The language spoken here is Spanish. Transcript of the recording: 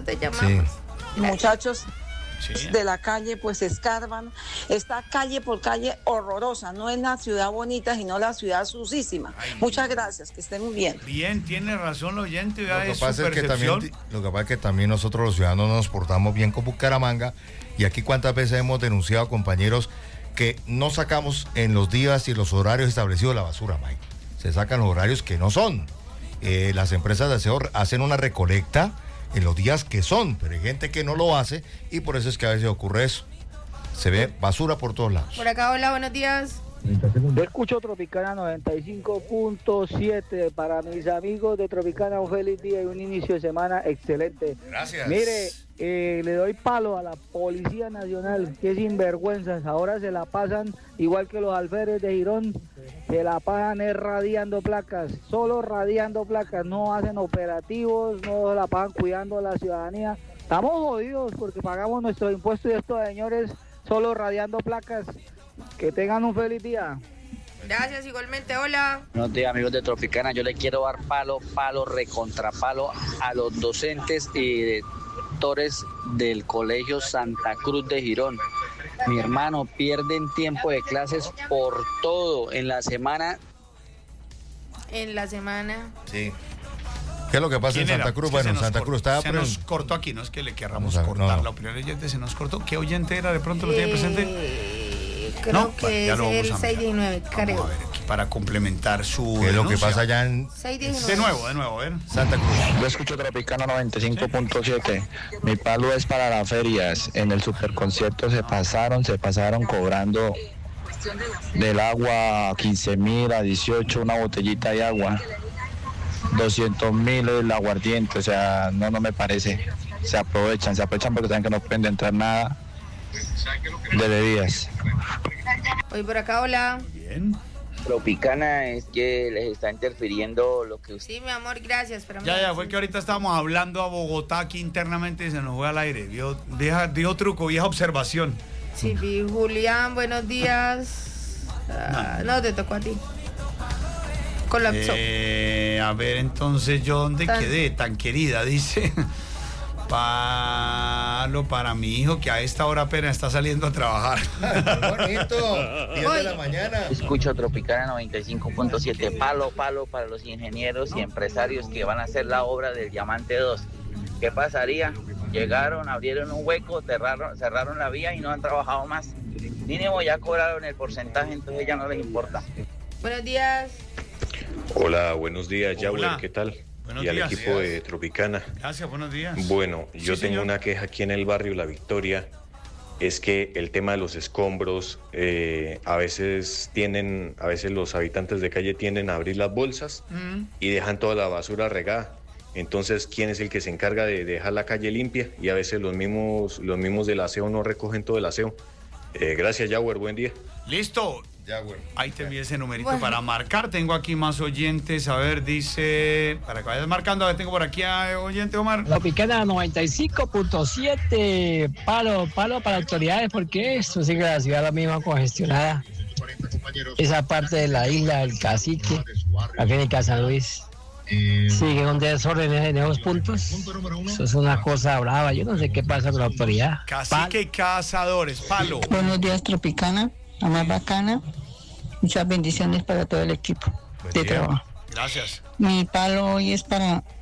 te llamamos. Sí. Muchachos, Sí. de la calle pues escarban, está calle por calle horrorosa, no es la ciudad bonita sino la ciudad sucísima. Muchas gracias, que estén muy bien. Bien, tiene razón el oyente, Lo que pasa es que también nosotros los ciudadanos nos portamos bien con Bucaramanga, y aquí cuántas veces hemos denunciado, compañeros, que no sacamos en los días y los horarios establecidos la basura, Mike. Se sacan los horarios que no son. Las empresas de aseo hacen una recolecta en los días que son, pero hay gente que no lo hace y por eso es que a veces ocurre eso. Se ve basura por todos lados. Por acá, hola, buenos días. Yo escucho Tropicana 95.7. Para mis amigos de Tropicana, un feliz día y un inicio de semana excelente. Gracias. Mire, le doy palo a la Policía Nacional, que sinvergüenzas. Ahora se la pasan, igual que los alférez de Girón, se la pasan radiando placas, solo radiando placas, no hacen operativos, no la pasan cuidando a la ciudadanía. Estamos jodidos porque pagamos nuestros impuestos y estos señores solo radiando placas. Que tengan un feliz día. Gracias, igualmente, hola. Buenos días, amigos de Tropicana. Yo le quiero dar palo, recontrapalo a los docentes y directores del Colegio Santa Cruz de Girón. Mi hermano, pierden tiempo de clases por todo en la semana. En la semana. Sí. ¿Qué es lo que pasa en Santa Cruz? Bueno, en Santa Cruz estaba... Se nos cortó aquí, no es que le querramos cortar la opinión. El oyente se nos cortó. ¿Qué oyente era? ¿De pronto lo tiene presente? Creo que es el 619, creo. Vamos a ver aquí para complementar su ¿Qué es lo que pasa allá en... 619. De nuevo, a ver. Santa Cruz. Yo escucho Tropicana 95.7. Mi palo es para las ferias. En el superconcierto se pasaron cobrando del agua 15.000 a 18 una botellita de agua. 200.000 el aguardiente, o sea, no me parece. Se aprovechan porque saben que no pueden entrar nada de bebidas. Hoy por acá, hola. Bien. Tropicana es que les está interfiriendo lo que usted... Sí, mi amor, gracias. Pero Ya, fue que ahorita estábamos hablando a Bogotá aquí internamente y se nos fue al aire. Dijo truco, vieja observación. Sí, Julián, buenos días. No, te tocó a ti. Colapsó. A ver, entonces, ¿yo dónde quedé? Tan querida, dice. Palo para mi hijo que a esta hora apenas está saliendo a trabajar. Bonito, 10 de la mañana. Escucho Tropicana 95.7. Palo para los ingenieros y empresarios que van a hacer la obra del Diamante 2. ¿Qué pasaría? Llegaron, abrieron un hueco, cerraron la vía y no han trabajado más. Mínimo ya cobraron el porcentaje, entonces ya no les importa. Buenos días. Hola, buenos días, Yauer, ¿qué tal? Buenos y al días. equipo de Tropicana. Gracias, buenos días. Bueno, yo Sí, tengo señor. una queja aquí en el barrio La Victoria, es que el tema de los escombros, a veces los habitantes de calle tienden a abrir las bolsas y dejan toda la basura regada. Entonces, ¿quién es el que se encarga de dejar la calle limpia? Y a veces los mismos del aseo no recogen todo el aseo. Gracias, Yauer, buen día. Listo. Ya, güey. Ahí te envié ese numerito para marcar. Tengo aquí más oyentes. A ver, dice... Para que vayas marcando, a ver, tengo por aquí a oyente, Omar. Tropicana 95.7. Palo para autoridades, porque esto sigue la ciudad la misma congestionada. Esa parte de la isla, el Cacique, aquí en Casa Luis. Sigue un desorden en esos puntos. Eso es una cosa brava. Yo no sé qué pasa con la autoridad. Cacique y Cazadores, palo. Buenos días, Tropicana, la más bacana. Muchas bendiciones para todo el equipo de trabajo. Gracias. Mi palo hoy es para